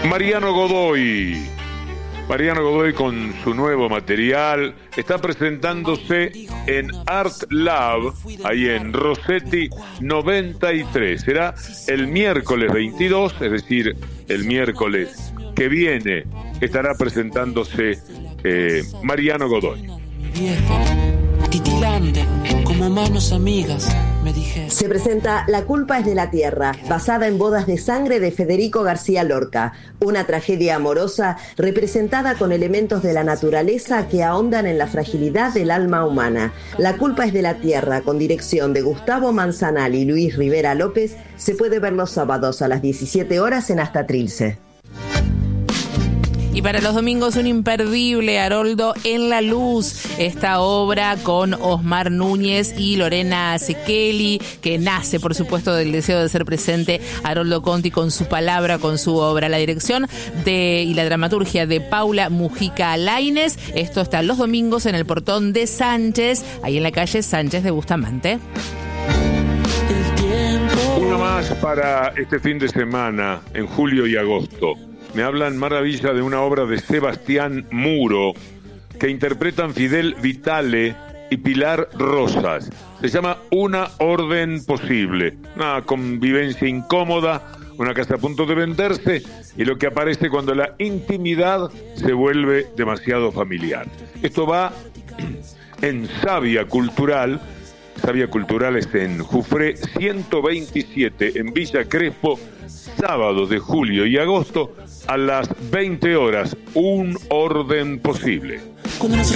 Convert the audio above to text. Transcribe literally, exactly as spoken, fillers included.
Mariano Godoy. Mariano Godoy con su nuevo material está presentándose en Art Lab, ahí en Rossetti noventa y tres. Será el miércoles veintidós, es decir, el miércoles que viene estará presentándose eh, Mariano Godoy. Viejo, titilante, como manos amigas, me dije. Se presenta La culpa es de la tierra, basada en Bodas de sangre de Federico García Lorca, una tragedia amorosa representada con elementos de la naturaleza que ahondan en la fragilidad del alma humana. La culpa es de la tierra, con dirección de Gustavo Manzanal y Luis Rivera López, se puede ver los sábados a las diecisiete horas en Hasta Trilce. Y para los domingos un imperdible, Haroldo en la Luz, esta obra con Osmar Núñez y Lorena Sekeli, que nace por supuesto del deseo de ser presente Haroldo Conti con su palabra, con su obra. La dirección de y la dramaturgia de Paula Mujica Lainez. Esto está los domingos en el Portón de Sánchez, ahí en la calle Sánchez de Bustamante. Una más para este fin de semana, en julio y agosto. Me hablan maravilla de una obra de Sebastián Muro que interpretan Fidel Vitale y Pilar Rosas. Se llama Una orden posible. Una convivencia incómoda, una casa a punto de venderse y lo que aparece cuando la intimidad se vuelve demasiado familiar. Esto va en Savia Cultural. Savia Cultural es en Jufré ciento veintisiete en Villa Crespo, sábados de julio y agosto a las veinte horas. Un orden posible. Cuando nos